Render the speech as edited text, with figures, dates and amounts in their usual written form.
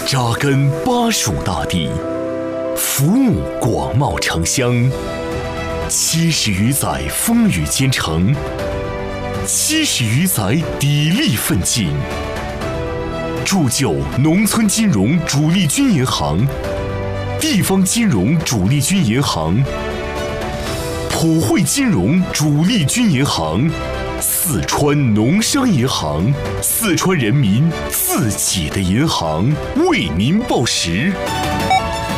扎根巴蜀大地，服务广袤城乡，70余载风雨兼程，70余载砥砺奋进，铸就农村金融主力军银行、地方金融主力军银行、普惠金融主力军银行、四川农商银行，四川人民自己的银行，为民报时。